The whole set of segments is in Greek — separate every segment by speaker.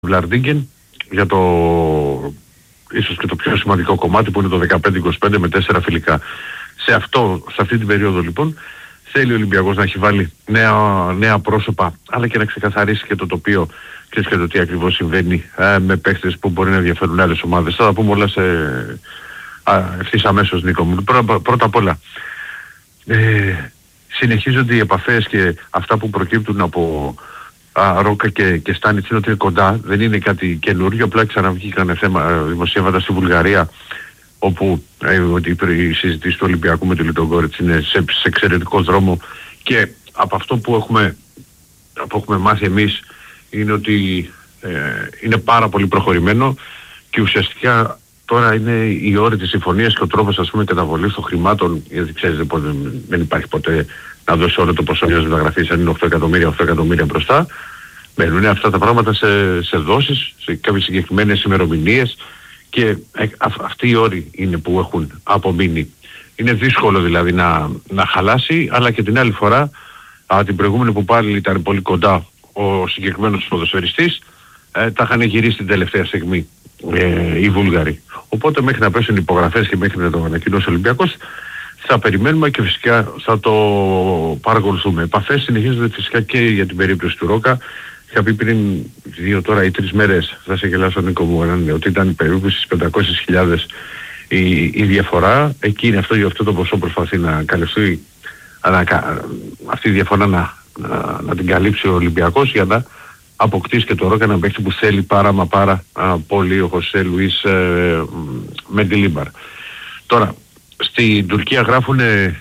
Speaker 1: Βλαρντίγκεν για το ίσως και το πιο σημαντικό κομμάτι που είναι το 15-25 με 4 φιλικά. Σε αυτή την περίοδο λοιπόν θέλει ο Ολυμπιακός να έχει βάλει νέα πρόσωπα, αλλά και να ξεκαθαρίσει και το τοπίο και το τι ακριβώς συμβαίνει με παίχτες που μπορεί να ενδιαφέρουν άλλες ομάδες. Θα τα πούμε όλα ευθύς αμέσως, Νίκο μου. Πρώτα απ' όλα, συνεχίζονται οι επαφές και αυτά που προκύπτουν από Ρόκα και Στάνιτς είναι ότι είναι κοντά, δεν είναι κάτι καινούριο, απλά ξαναβγήκαν δημοσιεύματα στη Βουλγαρία, όπου η συζήτηση του Ολυμπιακού με τον Λιτογκόρετς είναι σε εξαιρετικό δρόμο, και από αυτό που έχουμε μάθει εμείς είναι ότι είναι πάρα πολύ προχωρημένο και ουσιαστικά τώρα είναι η ώρα της συμφωνίας και ο τρόπος, ας πούμε, καταβολής των χρημάτων, γιατί ξέρεις δεν υπάρχει ποτέ να δώσει όλο το ποσό μιας μεταγραφής, αν είναι 8 εκατομμύρια μπροστά. Μένουν αυτά τα πράγματα σε δόσεις, σε κάποιες συγκεκριμένες ημερομηνίες, και αυτοί οι όροι είναι που έχουν απομείνει. Είναι δύσκολο δηλαδή να χαλάσει, αλλά και την άλλη φορά, την προηγούμενη που πάλι ήταν πολύ κοντά ο συγκεκριμένος ποδοσφαιριστής, τα είχαν γυρίσει την τελευταία στιγμή οι Βούλγαροι. Οπότε μέχρι να πέσουν υπογραφές και μέχρι να το ανακοινώσει ο Ολυμπιακός, θα περιμένουμε και φυσικά θα το παρακολουθούμε. Επαφές συνεχίζονται φυσικά και για την περίπτωση του Ρόκα. Είχα πει πριν 2 τώρα ή 3 μέρες, θα σε γελάσω, Νίκο μου, ότι ήταν περίπου στις 500.000 η διαφορά. Εκεί είναι αυτό το ποσό προσπαθεί να καλυφθεί, αυτή η διαφορά να την καλύψει ο Ολυμπιακός, για να αποκτήσει και το Ρόκα, ένα παίκτη που θέλει πάρα πολύ ο Χωσέ Λουίς Μεντιλίμπαρ. Τώρα, στην Τουρκία γράφουν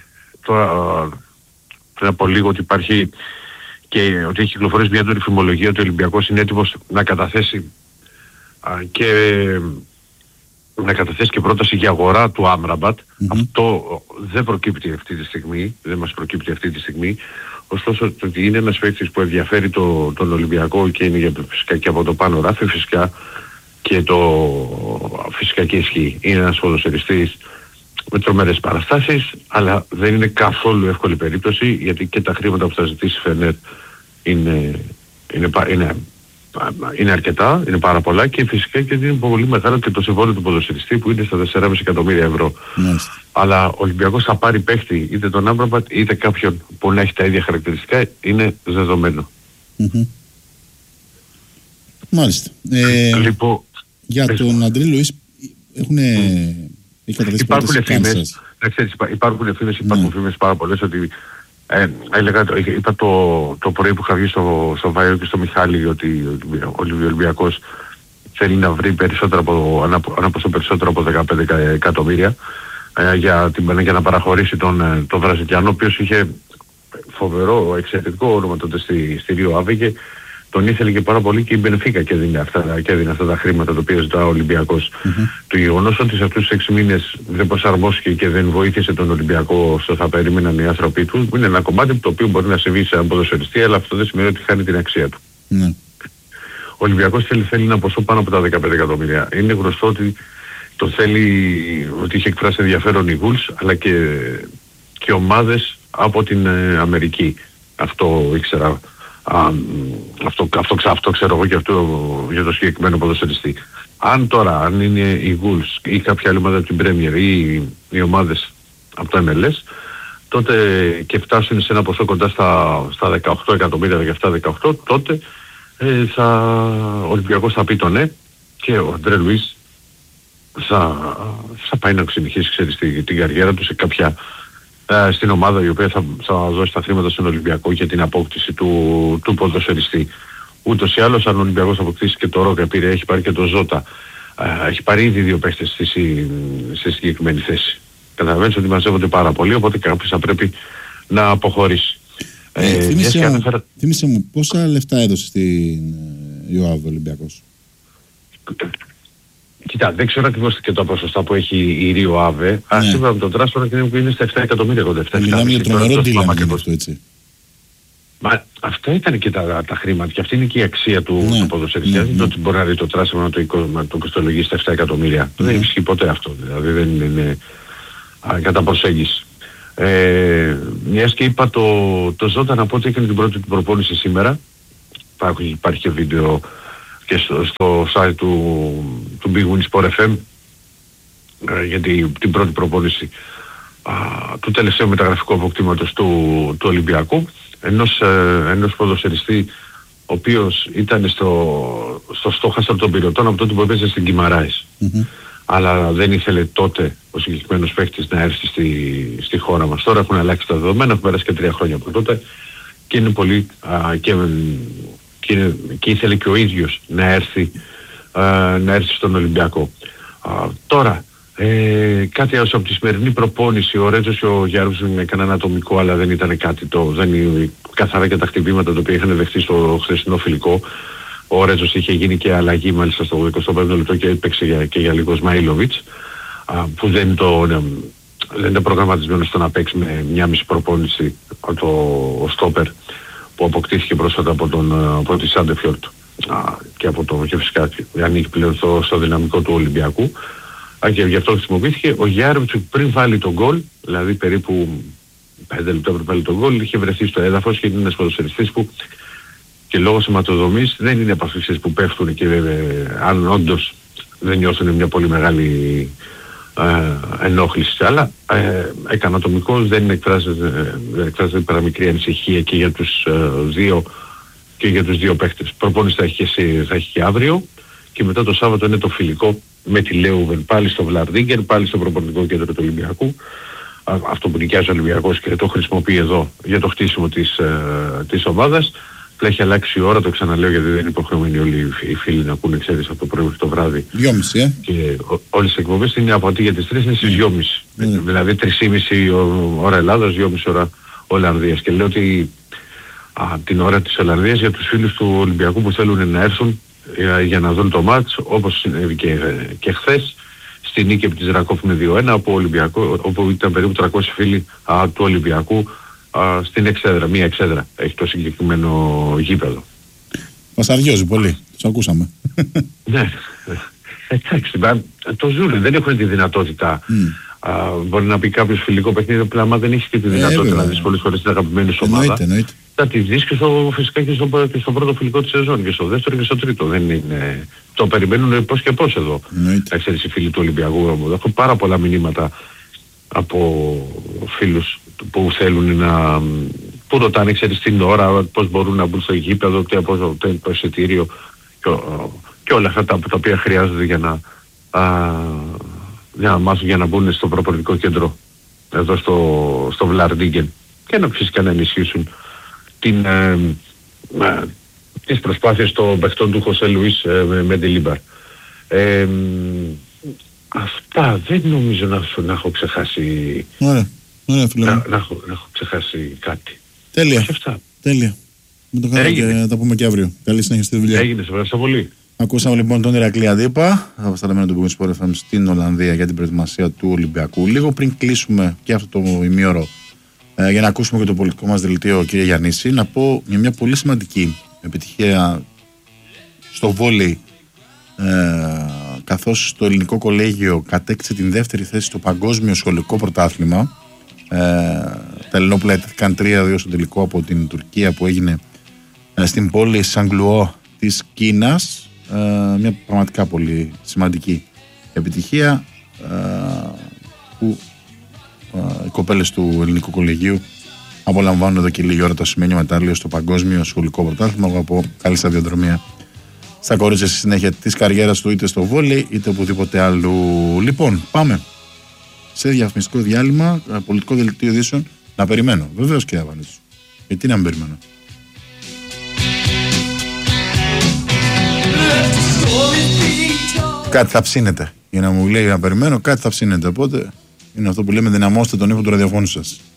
Speaker 1: πριν από λίγο ότι υπάρχει και ότι έχει κυκλοφορήσει μια έντονη φημολογία ότι ο Ολυμπιακός είναι έτοιμος να καταθέσει και πρόταση για αγορά του Άμραμπατ. Αυτό δεν προκύπτει αυτή τη στιγμή, δεν μας προκύπτει αυτή τη στιγμή. Ωστόσο, το ότι είναι ένας παίκτης που ενδιαφέρει τον Ολυμπιακό και είναι φυσικά και από το πάνω ράφι, φυσικά και ισχύει. Είναι ένας ποδοσφαιριστής με τρομερές παραστάσεις, αλλά δεν είναι καθόλου εύκολη περίπτωση, γιατί και τα χρήματα που θα ζητήσει η Φενέρ είναι αρκετά, είναι πάρα πολλά, και φυσικά και είναι πολύ μεγάλο και το συμβόλαιο του ποδοσφαιριστή που είναι στα 4,5 εκατομμύρια ευρώ. Αλλά ο Ολυμπιακός θα πάρει παίχτη, είτε τον Άμραμπατ είτε κάποιον που να έχει τα ίδια χαρακτηριστικά, είναι δεδομένο.
Speaker 2: Μάλιστα. Λοιπόν, για τον Αντρέ Λουίς
Speaker 1: υπάρχουν φήμες, υπάρχουν φήμες πάρα πολλές, ότι είπα το πρωί που είχα βγει στο Βάιο και στο Μιχάλη, ότι ο Ολυμπιακός θέλει να βρει περισσότερο από 15 εκατομμύρια για να παραχωρήσει τον Βραζιλιάνο, ο οποίος είχε φοβερό, εξαιρετικό όνομα τότε στη Ρίο Άβε, και τον ήθελε και πάρα πολύ και η Μπενφίκα και έδινε αυτά τα χρήματα τα οποία ζητά ο Ολυμπιακός. Το γεγονός ότι σε αυτούς τους 6 μήνες δεν προσαρμόστηκε και δεν βοήθησε τον Ολυμπιακό στο θα περίμεναν οι άνθρωποι του, είναι ένα κομμάτι το οποίο μπορεί να συμβεί σε έναν ποδοσφαιριστή, αλλά αυτό δεν σημαίνει ότι χάνει την αξία του. Ο Ολυμπιακός θέλει ένα ποσό πάνω από τα 15 εκατομμύρια. Είναι γνωστό ότι το θέλει, ότι είχε εκφράσει ενδιαφέρον οι Wolves, αλλά και ομάδες από την Αμερική. Αυτό ήξερα. Αυτό ξέρω εγώ και αυτό για το συγκεκριμένο ποδοσφαιριστή. Αν είναι οι Wolves ή κάποια άλλη ομάδα από την Premier ή οι ομάδες από το MLS, τότε και φτάσουν σε ένα ποσό κοντά στα 18 εκατομμύρια, 17-18, τότε ο Ολυμπιακός θα πει το ναι, και ο Αντρέ Λουίς θα πάει να συνεχίσει την καριέρα του σε κάποια στην ομάδα η οποία θα δώσει τα χρήματα στον Ολυμπιακό για την απόκτηση του ποδοσφαιριστή. Ούτως ή άλλως, αν ο Ολυμπιακός αποκτήσει και το Ρόκα, έχει πάρει και το Ζώτα, έχει πάρει ήδη 2 παίχτες στη συγκεκριμένη θέση. Καταλαβαίνεις ότι μαζεύονται πάρα πολύ, οπότε κάποιος θα πρέπει να αποχωρήσει.
Speaker 2: Θύμισε μου, πόσα λεφτά έδωσε στην ΙΟΑΒ ο Ολυμπιακός?
Speaker 1: Κοίτα, δεν ξέρω ακριβώς και τα ποσοστά που έχει η Ρίο Άβε, αλλά σίγουρα με τον τράσπορα είναι στα 7 εκατομμύρια κοντά.
Speaker 2: Μιλάμε για τρομερό ντύλαμα αυτό, έτσι.
Speaker 1: Μα αυτά ήταν και τα χρήματα, και αυτή είναι και η αξία του ποδοσφαιριστή. Δεν είναι ότι μπορεί να δει το τράσπορα να το κοστολογήσει στα 7 εκατομμύρια. Δεν ισχύει ποτέ αυτό, δηλαδή δεν είναι κατά προσέγγιση. Μιας και είπα το Ζώτα, να πω ότι έκανε την πρώτη του προπόνηση σήμερα. Υπάρχει και βίντεο και στο site του Big Win Sport FM, γιατί την πρώτη προπόνηση του τελευταίου μεταγραφικού αποκτήματος του Ολυμπιακού, ενός ποδοσφαιριστή ο οποίος ήταν στο στόχαστρο των πυρωτών από τότε που έπαιζε στην Κιμαράης. Αλλά δεν ήθελε τότε ο συγκεκριμένος παίκτης να έρθει στη χώρα μας. Τώρα έχουν αλλάξει τα δεδομένα, έχουν περάσει και 3 χρόνια από τότε και είναι πολύ και ήθελε και ο ίδιος να έρθει στον Ολυμπιακό. Τώρα, κάτι else από τη σημερινή προπόνηση, ο Ρέτζος και ο Γιάρβης έκαναν ατομικό, αλλά δεν ήταν κάτι δεν είναι καθαρά και τα χτυπήματα τα οποία είχαν δεχτεί στο χθεσινό φιλικό. Ο Ρέτζος είχε γίνει και αλλαγή μάλιστα στο 25ο λεπτό και έπαιξε και για λίγο Σμαΐλοβιτς, που δεν είναι προγραμματισμένο στο να παίξει με μια μισή προπόνηση ο στόπερ που αποκτήθηκε πρόσφατα από τη Σάντεφιορτ και φυσικά ανήκει πλέον στο δυναμικό του Ολυμπιακού. Και γι' αυτό χρησιμοποιήθηκε. Ο Γιάρβιτς πριν βάλει τον γκολ, δηλαδή περίπου 5 λεπτά πριν βάλει τον γκολ, είχε βρεθεί στο έδαφος και είναι ένας ποδοσφαιριστής που και λόγω σωματοδομής δεν είναι επαφές που πέφτουν και αν όντως δεν νιώθουν μια πολύ μεγάλη ενόχληση. Αλλά έκανε ατομικός, δεν εκφράζεται παραμικρή ανησυχία και για τους δύο παίχτες. Προπόνηση θα έχει και αύριο και μετά το Σάββατο είναι το φιλικό με τη Λέουβεν, πάλι στο Βλαρδίγκεν, πάλι στο προπονητικό κέντρο του Ολυμπιακού. Αυτό που νοικιάζει ο Ολυμπιακός και το χρησιμοποιεί εδώ για το χτίσιμο της ομάδας. Έχει αλλάξει η ώρα, το ξαναλέω, γιατί δεν είναι υποχρεωμένοι όλοι οι φίλοι να ακούνε, ξέρεις, από το πρωί μέχρι το βράδυ.
Speaker 2: 2.30,
Speaker 1: Και όλες οι εκπομπές είναι από αντί για τις 3 είναι στις 2.30. Δηλαδή 3.30 ώρα Ελλάδας, 2.30 ώρα Ολλανδίας. Και λέω ότι την ώρα της Ολλανδίας για τους φίλους του Ολυμπιακού που θέλουν να έρθουν για να δουν το μάτς, όπως συνέβη και χθες, στη νίκη από τη Ζρακόφ με 2-1, όπου ήταν περίπου 300 φίλοι του Ολυμπιακού στην εξέδρα, μία εξέδρα έχει το συγκεκριμένο γήπεδο.
Speaker 2: Μας αδειώζει πολύ, τους ακούσαμε.
Speaker 1: Ναι, εντάξει, το ζουν, δεν έχουν τη δυνατότητα. Μπορεί να πει κάποιος φιλικό παιχνίδι, απλά άμα δεν έχει και τη δυνατότητα να δεις πολλές φορές την αγαπημένη σου ομάδα.
Speaker 2: Εννοείται.
Speaker 1: Θα τη δεις και φυσικά και στο πρώτο φιλικό της σεζόν και στο δεύτερο και στο τρίτο. Δεν είναι... Το περιμένουν πώς και πώς εδώ. Να ξέρεις οι φίλοι του Ολυμπιακού. Έχω πάρα πολλά μηνύματα από φίλους που θέλουν που ρωτάνε, ξέρεις, την ώρα, πώς μπορούν να μπουν στο γήπεδο, το εισιτήριο και όλα αυτά τα οποία χρειάζονται για να μπουν στο προπονητικό κέντρο εδώ στο Βλαρντίγκεν και να φυσικά να ενισχύσουν τις προσπάθειες των παιχτών του Χωσέ Λουίς Μεντελίμπαρ. Αυτά δεν νομίζω να έχω ξεχάσει.
Speaker 2: Ωραία, φίλε.
Speaker 1: Να έχω ξεχάσει κάτι.
Speaker 2: Τέλεια. Με το χαρά και θα πούμε και αύριο. Καλή συνέχεια στη δουλειά.
Speaker 1: Έγινε, σε ευχαριστώ πολύ.
Speaker 2: Ακούσαμε λοιπόν τον Ηρακλή Αντίπα, αποσταλμένο του Big Win Sport FM στην Ολλανδία για την προετοιμασία του Ολυμπιακού. Λίγο πριν κλείσουμε και αυτό το ημίωρο, για να ακούσουμε και το πολιτικό μας δελτίο, κύριε Γιαννίση, να πω μια πολύ σημαντική επιτυχία στο βόλεϊ, καθώς το ελληνικό κολέγιο κατέκτησε την δεύτερη θέση στο παγκόσμιο σχολικό πρωτάθλημα. Τα Ελληνόπουλα έτεθηκαν 3-2 στο τελικό από την Τουρκία που έγινε στην πόλη Σαγκλουό της Κίνας. Μια πραγματικά πολύ σημαντική επιτυχία που οι κοπέλες του ελληνικού κολεγίου απολαμβάνουν εδώ και λίγη ώρα το σημαίνει μετάλλιο στο παγκόσμιο σχολικό πρωτάθλημα. Από καλή σταδιοδρομία στα κορίτσια στη συνέχεια της καριέρας του, είτε στο βόλεϊ είτε οπουδήποτε άλλου. Λοιπόν, πάμε σε διαφημιστικό διάλειμμα, πολιτικό δελτίο ειδήσεων. Να περιμένω, βεβαίως, και Αβανίτσου. Γιατί να μην περιμένω. Κάτι θα ψήνεται. Για να μου λέει να περιμένω, κάτι θα ψήνεται. Οπότε είναι αυτό που λέμε: δυναμώστε τον ήχο του ραδιοφώνου σας.